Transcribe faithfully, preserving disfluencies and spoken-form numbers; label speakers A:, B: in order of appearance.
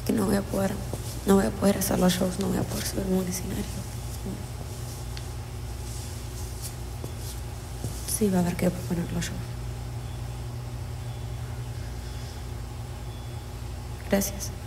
A: que no voy a poder, no voy a poder hacer los shows, no voy a poder subir un escenario. Sí, va a haber que poner los shows. Gracias.